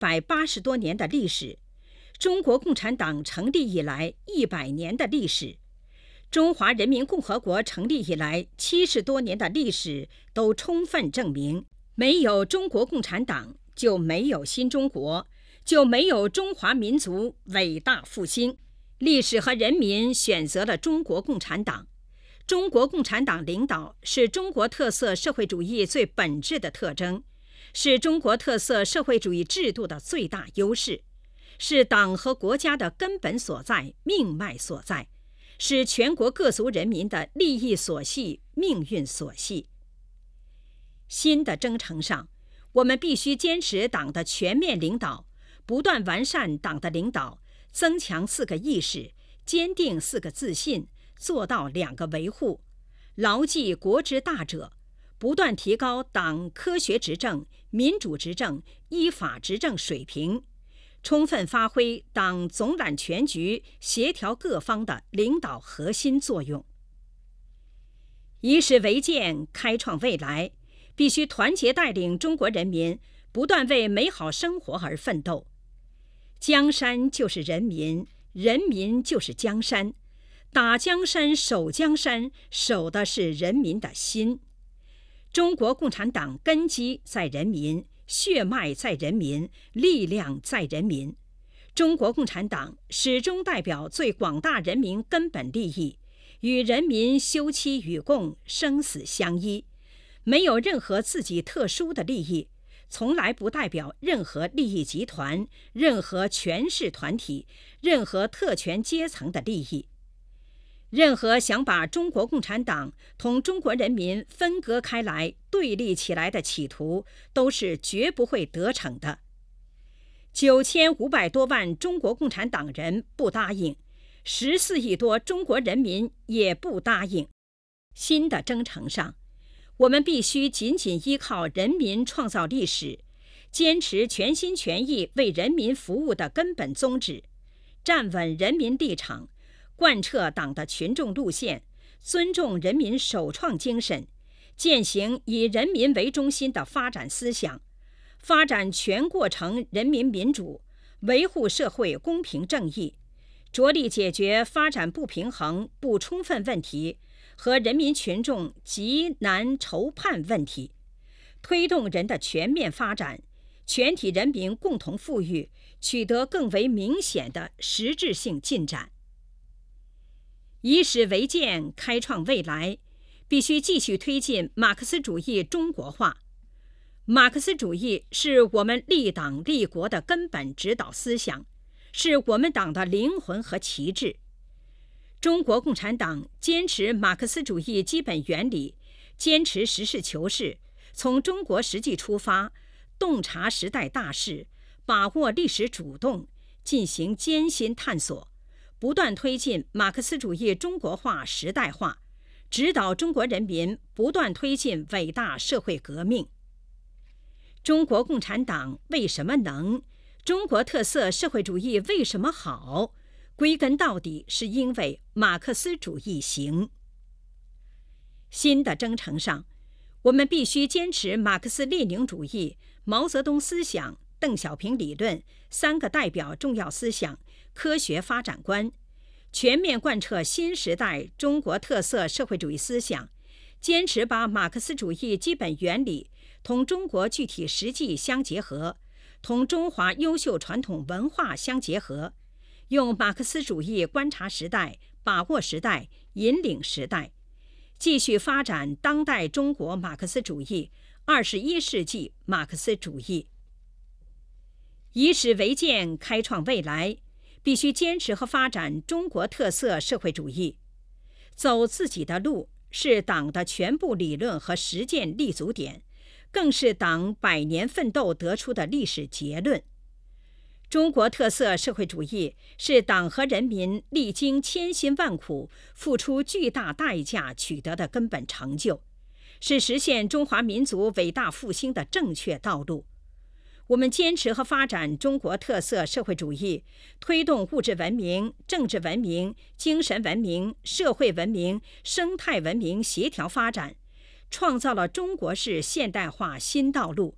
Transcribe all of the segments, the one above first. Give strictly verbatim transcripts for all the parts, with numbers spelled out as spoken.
百八十多年的历史，中国共产党成立以来一百年的历史，中华人民共和国成立以来七十多年的历史，都充分证明，没有中国共产党，就没有新中国，就没有中华民族伟大复兴。历史和人民选择了中国共产党。中国共产党领导是中国特色社会主义最本质的特征，是中国特色社会主义制度的最大优势，是党和国家的根本所在、命脉所在，是全国各族人民的利益所系、命运所系。新的征程上，我们必须坚持党的全面领导，不断完善党的领导，增强四个意识，坚定四个自信，做到两个维护，牢记国之大者，不断提高党科学执政、民主执政、依法执政水平，充分发挥党总揽全局、协调各方的领导核心作用。以史为鉴，开创未来，必须团结带领中国人民不断为美好生活而奋斗。江山就是人民，人民就是江山，打江山、守江山，守的是人民的心。中国共产党根基在人民，血脉在人民，力量在人民。中国共产党始终代表最广大人民根本利益，与人民休戚与共，生死相依，没有任何自己特殊的利益，从来不代表任何利益集团、任何权势团体、任何特权阶层的利益。任何想把中国共产党同中国人民分割开来、对立起来的企图，都是绝不会得逞的。九千五百多万中国共产党人不答应，十四亿多中国人民也不答应。新的征程上，我们必须紧紧依靠人民创造历史，坚持全心全意为人民服务的根本宗旨，站稳人民立场，贯彻党的群众路线，尊重人民首创精神，践行以人民为中心的发展思想，发展全过程人民民主，维护社会公平正义，着力解决发展不平衡不充分问题和人民群众急难愁盼问题，推动人的全面发展，全体人民共同富裕取得更为明显的实质性进展。以史为鉴，开创未来，必须继续推进马克思主义中国化。马克思主义是我们立党立国的根本指导思想，是我们党的灵魂和旗帜。中国共产党坚持马克思主义基本原理，坚持实事求是，从中国实际出发，洞察时代大势，把握历史主动，进行艰辛探索，不断推进马克思主义中国化时代化，指导中国人民不断推进伟大社会革命。中国共产党为什么能？中国特色社会主义为什么好？归根到底是因为马克思主义行。新的征程上，我们必须坚持马克思列宁主义、毛泽东思想、邓小平理论三个代表重要思想科学发展观，全面贯彻新时代中国特色社会主义思想，坚持把马克思主义基本原理同中国具体实际相结合，同中华优秀传统文化相结合，用马克思主义观察时代、把握时代、引领时代，继续发展当代中国马克思主义、二十一世纪马克思主义。以史为鉴，开创未来，必须坚持和发展中国特色社会主义。走自己的路是党的全部理论和实践立足点，更是党百年奋斗得出的历史结论。中国特色社会主义是党和人民历经千辛万苦、付出巨大代价取得的根本成就，是实现中华民族伟大复兴的正确道路。我们坚持和发展中国特色社会主义，推动物质文明、政治文明、精神文明、社会文明、生态文明协调发展，创造了中国式现代化新道路，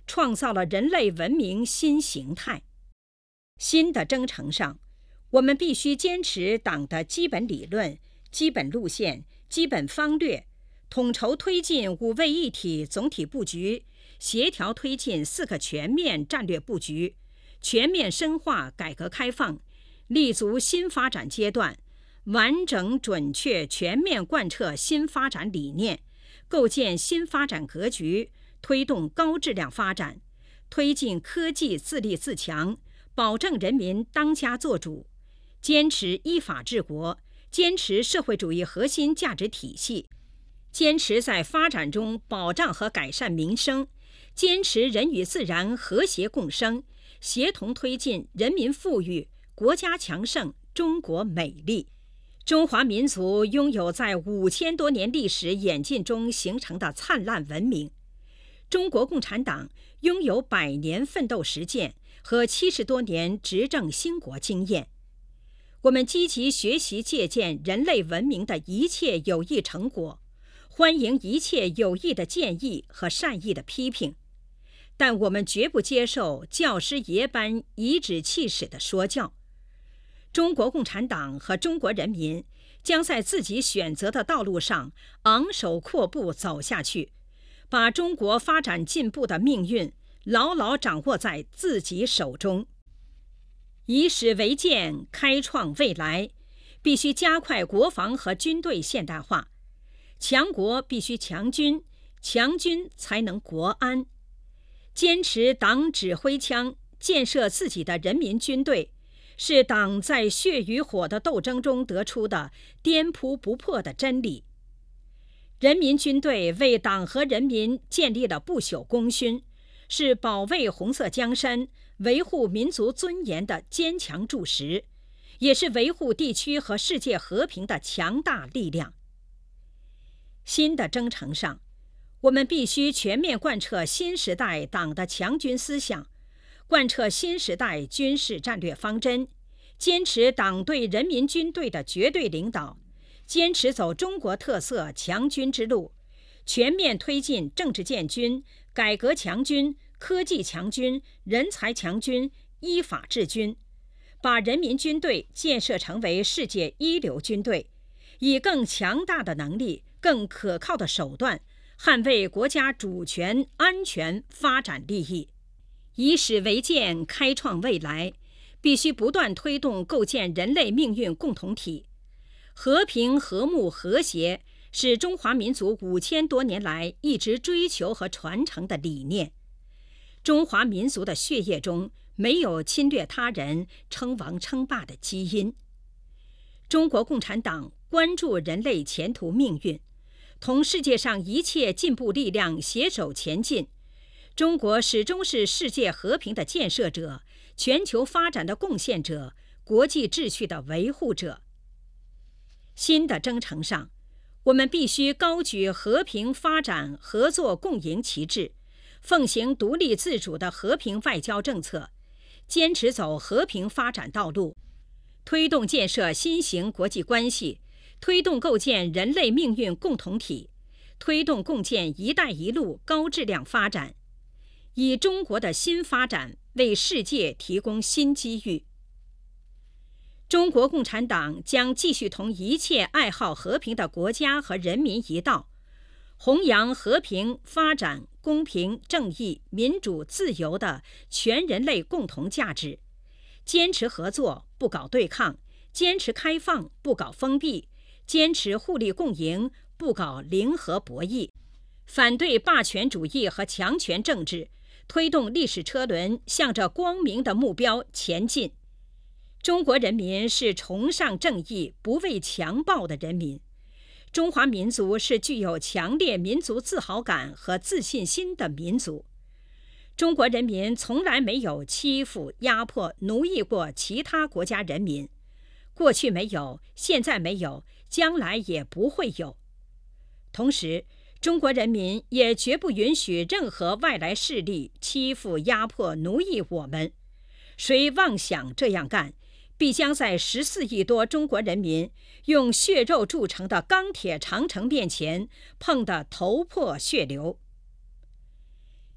创造了人类文明新形态。新的征程上，我们必须坚持党的基本理论、基本路线、基本方略，统筹推进五位一体总体布局，协调推进四个全面战略布局，全面深化改革开放，立足新发展阶段，完整准确全面贯彻新发展理念，构建新发展格局，推动高质量发展，推进科技自立自强，保证人民当家作主，坚持依法治国，坚持社会主义核心价值体系，坚持在发展中保障和改善民生，坚持人与自然和谐共生，协同推进人民富裕、国家强盛、中国美丽。中华民族拥有在五千多年历史演进中形成的灿烂文明，中国共产党拥有百年奋斗实践和七十多年执政兴国经验。我们积极学习借鉴人类文明的一切有益成果，欢迎一切有益的建议和善意的批评，但我们绝不接受教师爷般颐指气使的说教。中国共产党和中国人民将在自己选择的道路上昂首阔步走下去，把中国发展进步的命运牢牢掌握在自己手中。以史为鉴，开创未来，必须加快国防和军队现代化。强国必须强军，强军才能国安。坚持党指挥枪，建设自己的人民军队，是党在血与火的斗争中得出的颠扑不破的真理。人民军队为党和人民建立了不朽功勋，是保卫红色江山、维护民族尊严的坚强柱石，也是维护地区和世界和平的强大力量。新的征程上，我们必须全面贯彻新时代党的强军思想，贯彻新时代军事战略方针，坚持党对人民军队的绝对领导，坚持走中国特色强军之路，全面推进政治建军、改革强军、科技强军、人才强军、依法治军，把人民军队建设成为世界一流军队，以更强大的能力、更可靠的手段捍卫国家主权、安全、发展利益。以史为鉴，开创未来，必须不断推动构建人类命运共同体。和平、和睦、和谐是中华民族五千多年来一直追求和传承的理念。中华民族的血液中没有侵略他人、称王称霸的基因。中国共产党关注人类前途命运，同世界上一切进步力量携手前进。中国始终是世界和平的建设者、全球发展的贡献者、国际秩序的维护者。新的征程上，我们必须高举和平发展、合作共赢旗帜，奉行独立自主的和平外交政策，坚持走和平发展道路，推动建设新型国际关系，推动构建人类命运共同体，推动共建“一带一路”高质量发展，以中国的新发展为世界提供新机遇。中国共产党将继续同一切爱好和平的国家和人民一道，弘扬和平、发展、公平、正义、民主、自由的全人类共同价值，坚持合作，不搞对抗；坚持开放，不搞封闭；坚持互利共赢，不搞零和博弈。反对霸权主义和强权政治，推动历史车轮向着光明的目标前进。中国人民是崇尚正义、不畏强暴的人民。中华民族是具有强烈民族自豪感和自信心的民族。中国人民从来没有欺负、压迫、奴役过其他国家人民，过去没有，现在没有，将来也不会有。同时，中国人民也绝不允许任何外来势力欺负、压迫、奴役我们。谁妄想这样干，必将在十四亿多中国人民用血肉铸成的钢铁长城面前碰得头破血流。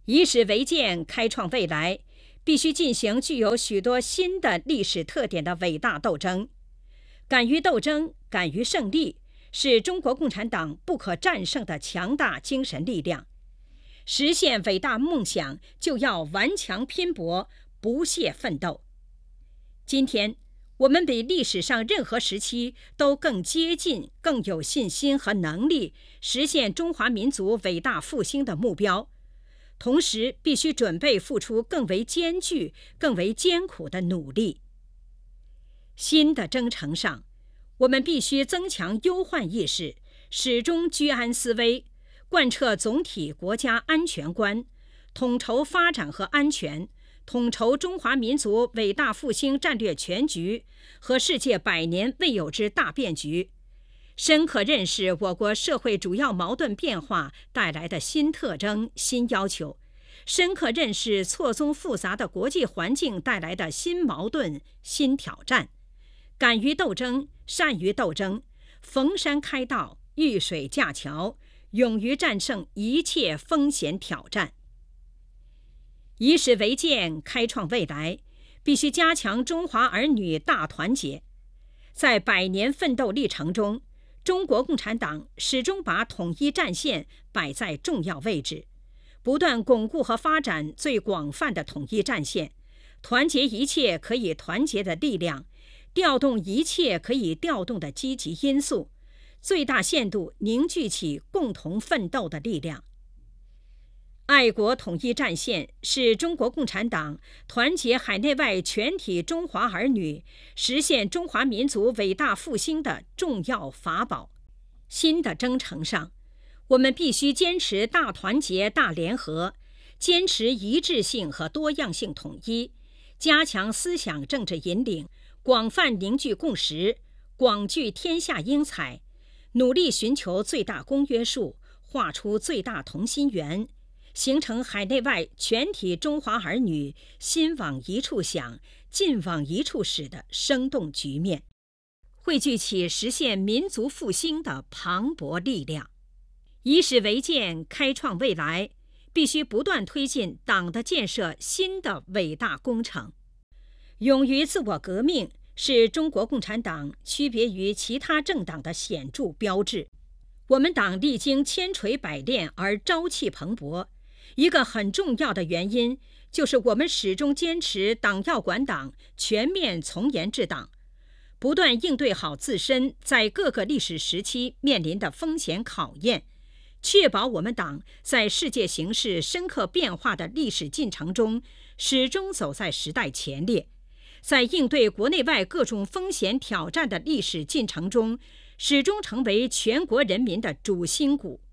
以史为鉴，开创未来，必须进行具有许多新的历史特点的伟大斗争。敢于斗争，敢于胜利，是中国共产党不可战胜的强大精神力量。实现伟大梦想，就要顽强拼搏，不懈奋斗。今天，我们比历史上任何时期都更接近、更有信心和能力实现中华民族伟大复兴的目标，同时必须准备付出更为艰巨、更为艰苦的努力。新的征程上，我们必须增强忧患意识，始终居安思危，贯彻总体国家安全观，统筹发展和安全，统筹中华民族伟大复兴战略全局和世界百年未有之大变局，深刻认识我国社会主要矛盾变化带来的新特征、新要求，深刻认识错综复杂的国际环境带来的新矛盾、新挑战，敢于斗争，善于斗争，逢山开道，遇水架桥，勇于战胜一切风险挑战。以史为鉴，开创未来，必须加强中华儿女大团结。在百年奋斗历程中，中国共产党始终把统一战线摆在重要位置，不断巩固和发展最广泛的统一战线，团结一切可以团结的力量，调动一切可以调动的积极因素，最大限度凝聚起共同奋斗的力量。爱国统一战线是中国共产党团结海内外全体中华儿女，实现中华民族伟大复兴的重要法宝。新的征程上，我们必须坚持大团结、大联合，坚持一致性和多样性统一，加强思想政治引领，广泛凝聚共识，广聚天下英才，努力寻求最大公约数，画出最大同心圆，形成海内外全体中华儿女心往一处想、劲往一处使的生动局面，汇聚起实现民族复兴的磅礴力量。以史为鉴，开创未来，必须不断推进党的建设新的伟大工程。勇于自我革命是中国共产党区别于其他政党的显著标志。我们党历经千锤百炼而朝气蓬勃，一个很重要的原因就是我们始终坚持党要管党、全面从严治党，不断应对好自身在各个历史时期面临的风险考验，确保我们党在世界形势深刻变化的历史进程中始终走在时代前列，在应对国内外各种风险挑战的历史进程中始终成为全国人民的主心骨。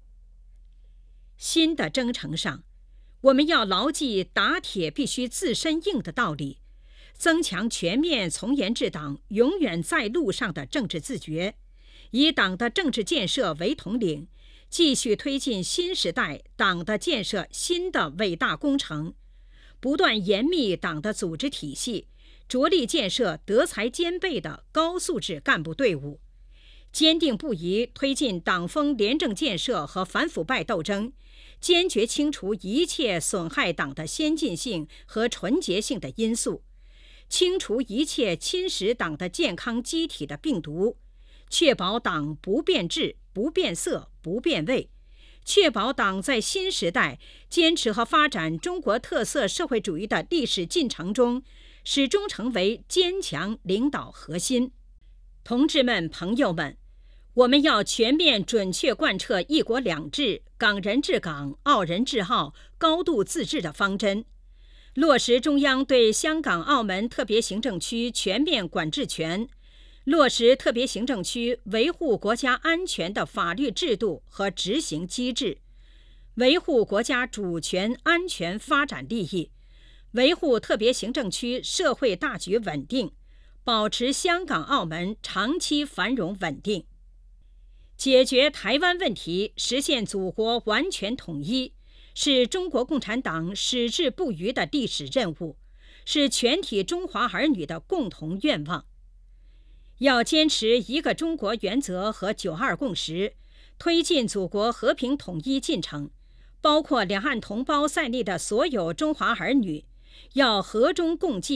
新的征程上，我们要牢记打铁必须自身硬的道理，增强全面从严治党永远在路上的政治自觉，以党的政治建设为统领，继续推进新时代党的建设新的伟大工程，不断严密党的组织体系，着力建设德才兼备的高素质干部队伍，坚定不移推进党风廉政建设和反腐败斗争，坚决清除一切损害党的先进性和纯洁性的因素，清除一切侵蚀党的健康机体的病毒，确保党不变质、不变色、不变味，确保党在新时代坚持和发展中国特色社会主义的历史进程中始终成为坚强领导核心。同志们、朋友们，我们要全面准确贯彻一国两制、港人治港、澳人治澳、高度自治的方针，落实中央对香港、澳门特别行政区全面管制权，落实特别行政区维护国家安全的法律制度和执行机制，维护国家主权、安全、发展利益，维护特别行政区社会大局稳定，保持香港、澳门长期繁荣稳定。解决台湾问题，实现祖国完全统一，是中国共产党矢志不渝的历史任务，是全体中华儿女的共同愿望。要坚持一个中国原则和九二共识，推进祖国和平统一进程， 包括两岸同胞在内的所有中华儿女，要和衷共济。